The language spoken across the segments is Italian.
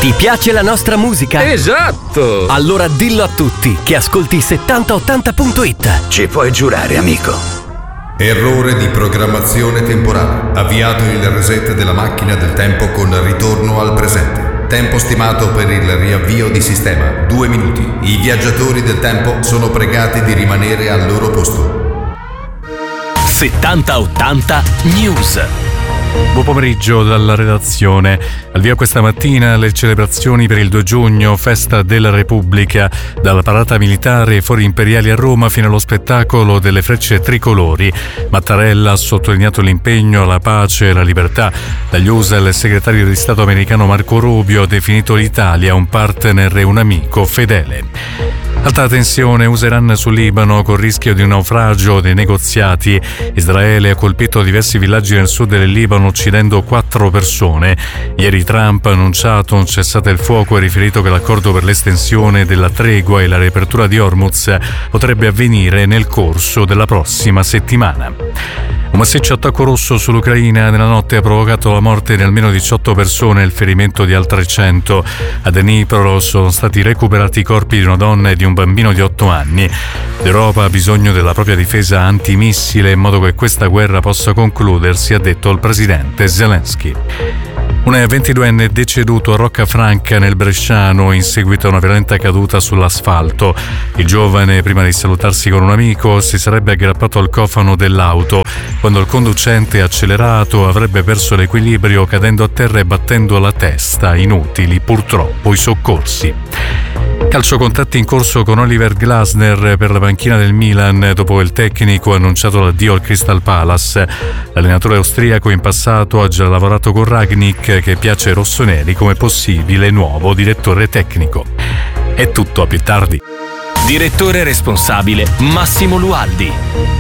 Ti piace la nostra musica? Esatto! Allora dillo a tutti che ascolti 7080.it. Ci puoi giurare, amico. Errore di programmazione temporale. Avviato il reset della macchina del tempo con ritorno al presente. Tempo stimato per il riavvio di sistema 2 minuti. I viaggiatori del tempo sono pregati di rimanere al loro posto. 7080 News. Buon pomeriggio dalla redazione. Al via questa mattina le celebrazioni per il 2 giugno, festa della Repubblica, dalla parata militare fuori imperiali a Roma fino allo spettacolo delle frecce tricolori. Mattarella ha sottolineato l'impegno alla pace e alla libertà. Dagli USA il segretario di Stato americano Marco Rubio ha definito l'Italia un partner e un amico fedele. Alta tensione USA-Iran sul Libano con rischio di un naufragio dei negoziati. Israele ha colpito diversi villaggi nel sud del Libano uccidendo 4 persone. Ieri Trump ha annunciato un cessate il fuoco e riferito che l'accordo per l'estensione della tregua e la riapertura di Hormuz potrebbe avvenire nel corso della prossima settimana. Un massiccio attacco russo sull'Ucraina nella notte ha provocato la morte di almeno 18 persone e il ferimento di altre 100. A Dnipro sono stati recuperati i corpi di una donna e di un bambino di 8 anni. L'Europa ha bisogno della propria difesa antimissile in modo che questa guerra possa concludersi, ha detto il presidente Zelensky. Un 22enne è deceduto a Roccafranca nel Bresciano in seguito a una violenta caduta sull'asfalto. Il giovane, prima di salutarsi con un amico, si sarebbe aggrappato al cofano dell'auto. Quando il conducente ha accelerato avrebbe perso l'equilibrio cadendo a terra e battendo la testa. Inutili purtroppo i soccorsi. Calciocontatti in corso con Oliver Glasner per la panchina del Milan dopo che il tecnico ha annunciato l'addio al Crystal Palace. L'allenatore austriaco in passato ha già lavorato con Rangnick, che piace ai rossoneri come possibile nuovo direttore tecnico. È tutto, a più tardi. Direttore responsabile Massimo Lualdi.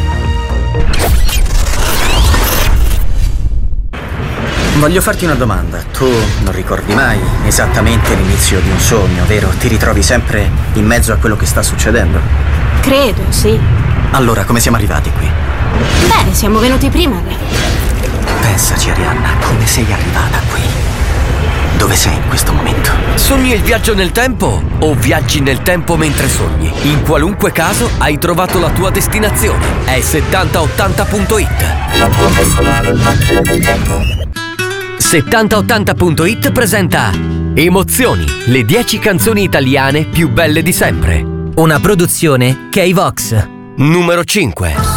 Voglio farti una domanda. Tu non ricordi mai esattamente l'inizio di un sogno, vero? Ti ritrovi sempre in mezzo a quello che sta succedendo? Credo, sì. Allora, come siamo arrivati qui? Beh, siamo venuti prima. Pensaci, Arianna, come sei arrivata qui? Dove sei in questo momento? Sogni il viaggio nel tempo o viaggi nel tempo mentre sogni? In qualunque caso hai trovato la tua destinazione. È 7080.it. 7080.it presenta Emozioni, le 10 canzoni italiane più belle di sempre. Una produzione K-Vox. Numero 5.